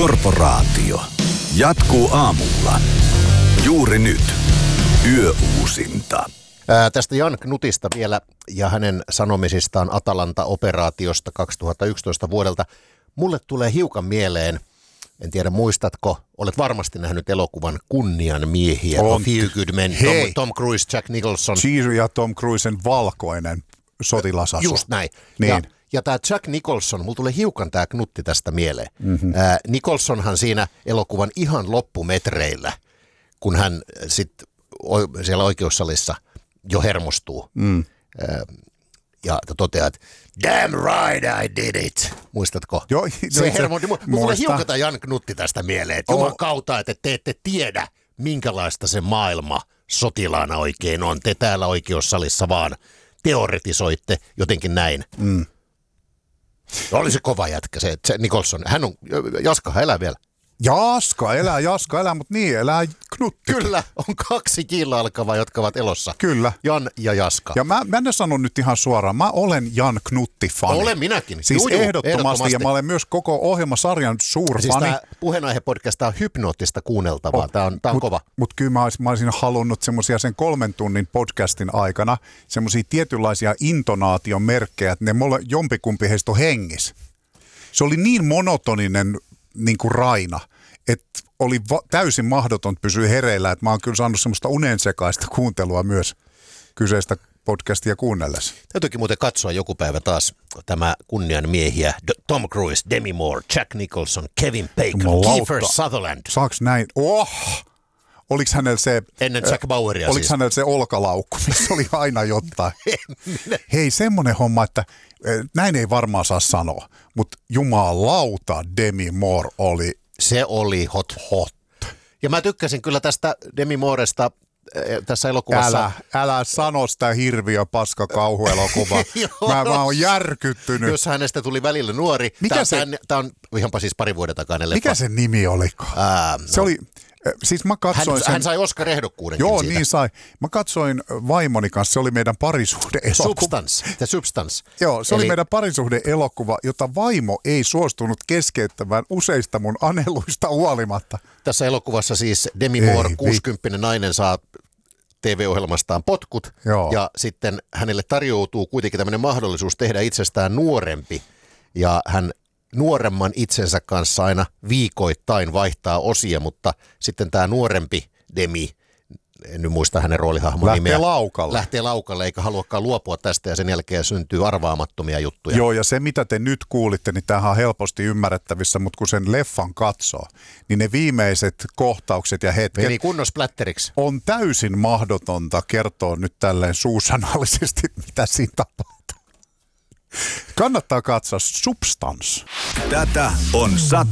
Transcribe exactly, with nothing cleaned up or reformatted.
Korporaatio jatkuu aamulla. Juuri nyt. Yöuusinta. Ää, tästä Jan Knutista vielä ja hänen sanomisistaan Atalanta-operaatiosta kaksituhattayksitoista vuodelta. Mulle tulee hiukan mieleen, en tiedä muistatko, olet varmasti nähnyt elokuvan Kunnian miehiä. On. A Few Good Men, Tom, Tom Cruise, Jack Nicholson. Cheese ja Tom Cruisen valkoinen sotilasasu. Just näin. Niin. Ja, ja tämä Jack Nicholson, mulla tulee hiukan tämä Knutti tästä mieleen. Mm-hmm. Ää, Nicholsonhan siinä elokuvan ihan loppumetreillä, kun hän sitten siellä oikeussalissa jo hermostuu. Mm. Ää, ja toteaa, että damn right I did it. Muistatko? Joo, se hermontui. Mulla tulee hiukan tämä Jan Knutti tästä mieleen, että juman kautta, että te ette tiedä, minkälaista se maailma sotilaana oikein on. Te täällä oikeussalissa vaan teoretisoitte jotenkin näin. Mm. Oli se kova jätkä se, se Nicholson. Hän on, Jaska, elää vielä. Jaska elää, Jaska elää, mutta niin elää Knutti. Kyllä, on kaksi kiillä alkavaa, jotka ovat elossa. Kyllä. Jan ja Jaska. Ja mä, mä en sano nyt ihan suoraan, mä olen Jan Knutti-fani. Olen minäkin. Siis juu, juu, ehdottomasti, ehdottomasti, ja mä olen myös koko ohjelmasarjan suurfani. Siis tämä puheenaihe-podcast on hypnoottista kuunneltavaa, oh, tämä on, tää on mut, kova. Mutta kyllä mä olisin, mä olisin halunnut semmoisia sen kolmen tunnin podcastin aikana, semmoisia tietynlaisia intonaatiomerkkejä, että ne mole, jompikumpi heistä on hengissä. Se oli niin monotoninen niin kuin raina, että oli va- täysin mahdoton pysyä hereillä, että mä oon kyllä saanut semmoista unensekaista kuuntelua myös kyseistä podcastia kuunnellessa. Täytyykin muuten katsoa joku päivä taas tämä Kunnian miehiä, Tom Cruise, Demi Moore, Jack Nicholson, Kevin Bacon, Kiefer Sutherland. Saaks näin? Oh! Oliko hänellä se... Ennen Jack Baueria Oliko siis. hänellä se olkalaukku, missä oli aina jotain? Hei, semmoinen homma, että näin ei varmaan saa sanoa, mutta jumalauta Demi Moore oli... Se oli hot hot. Ja mä tykkäsin kyllä tästä Demi Mooresta tässä elokuvassa. Älä, älä sano sitä hirviö paska kauhuelokuvaa. mä, mä oon järkyttynyt. Jos hänestä tuli välillä nuori. Mikä Tää, se... Tämä on ihanpa siis pari vuoden takainen leffa. Mikä se nimi oliko? Ää, no. Se oli... Siis mä katsoin hän, sen... hän sai Oscar-ehdokkuudenkin Joo, siitä. niin sai. Mä katsoin vaimoni kanssa, se oli meidän parisuhde-elokuva. Substance, the Substance. Joo, se Eli... oli meidän parisuhde-elokuva, jota vaimo ei suostunut keskeyttämään useista mun aneluista huolimatta. Tässä elokuvassa siis Demi Moore, kuusikymppinen nainen, saa T V-ohjelmastaan potkut. Joo. Ja sitten hänelle tarjoutuu kuitenkin tämmöinen mahdollisuus tehdä itsestään nuorempi. Ja hän nuoremman itsensä kanssa aina viikoittain vaihtaa osia, mutta sitten tämä nuorempi Demi, en nyt muista hänen roolihahmon lähtee nimeä. laukalle. Lähtee laukalle, eikä haluakaan luopua tästä ja sen jälkeen syntyy arvaamattomia juttuja. Joo, ja se mitä te nyt kuulitte, niin tämähän on helposti ymmärrettävissä, mutta kun sen leffan katsoo, niin ne viimeiset kohtaukset ja hetket Meni kunnon splatteriksi. On täysin mahdotonta kertoa nyt tälleen suusanallisesti, mitä siinä tapahtuu. Kannattaa katsoa Substance. Tätä on sata